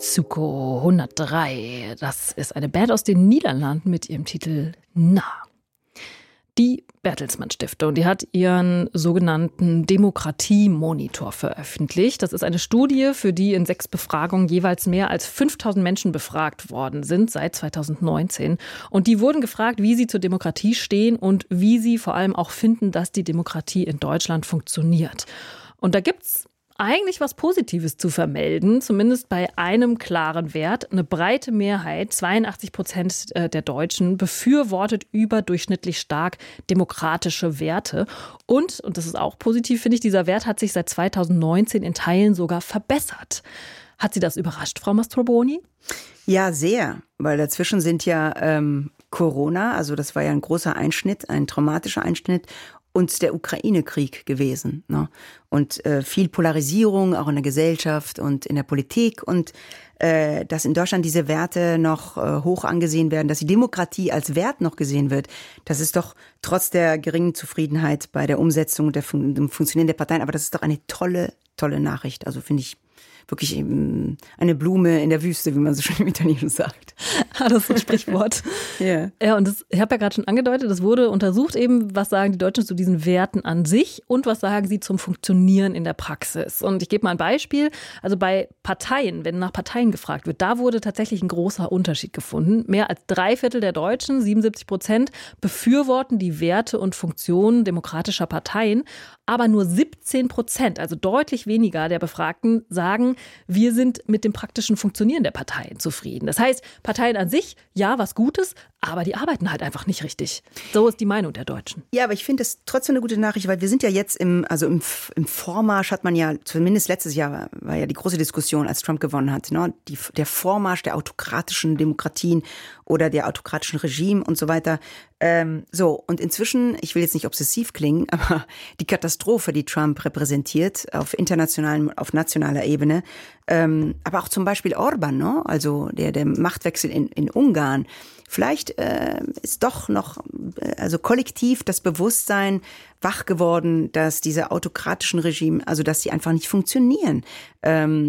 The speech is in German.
Zuko 103. Das ist eine Band aus den Niederlanden mit ihrem Titel Na. Die Bertelsmann Stiftung, die hat ihren sogenannten Demokratie-Monitor veröffentlicht. Das ist eine Studie, für die in 6 Befragungen jeweils mehr als 5000 Menschen befragt worden sind seit 2019. Und die wurden gefragt, wie sie zur Demokratie stehen und wie sie vor allem auch finden, dass die Demokratie in Deutschland funktioniert. Und da gibt's eigentlich was Positives zu vermelden, zumindest bei einem klaren Wert. Eine breite Mehrheit, 82% der Deutschen, befürwortet überdurchschnittlich stark demokratische Werte. Und das ist auch positiv, finde ich, dieser Wert hat sich seit 2019 in Teilen sogar verbessert. Hat Sie das überrascht, Frau Mastroboni? Ja, sehr, weil dazwischen sind ja Corona, also das war ja ein großer Einschnitt, ein traumatischer Einschnitt, und der Ukraine-Krieg gewesen, ne? Und viel Polarisierung auch in der Gesellschaft und in der Politik und dass in Deutschland diese Werte noch hoch angesehen werden, dass die Demokratie als Wert noch gesehen wird, das ist doch trotz der geringen Zufriedenheit bei der Umsetzung dem Funktionieren der Parteien, aber das ist doch eine tolle Nachricht, also finde ich wirklich eine Blume in der Wüste, wie man so schön im Italienischen sagt. Das ist ein Sprichwort. Yeah. Ja, und ich habe ja gerade schon angedeutet, es wurde untersucht eben, was sagen die Deutschen zu diesen Werten an sich und was sagen sie zum Funktionieren in der Praxis. Und ich gebe mal ein Beispiel. Also bei Parteien, wenn nach Parteien gefragt wird, da wurde tatsächlich ein großer Unterschied gefunden. Mehr als 3/4 der Deutschen, 77%, befürworten die Werte und Funktionen demokratischer Parteien. Aber nur 17%, also deutlich weniger der Befragten, sagen, wir sind mit dem praktischen Funktionieren der Parteien zufrieden. Das heißt, Parteien an sich, ja, was Gutes, aber die arbeiten halt einfach nicht richtig. So ist die Meinung der Deutschen. Ja, aber ich finde das trotzdem eine gute Nachricht, weil wir sind ja jetzt im Vormarsch hat man ja, zumindest letztes Jahr war ja die große Diskussion, als Trump gewonnen hat, ne? Der Vormarsch der autokratischen Demokratien oder der autokratischen Regime und so weiter. Und inzwischen, ich will jetzt nicht obsessiv klingen, aber die Katastrophe, die Trump repräsentiert auf nationaler Ebene, aber auch zum Beispiel Orban, ne? Also der Machtwechsel in Ungarn. Vielleicht ist doch noch kollektiv das Bewusstsein wach geworden, dass diese autokratischen Regime, also dass sie einfach nicht funktionieren.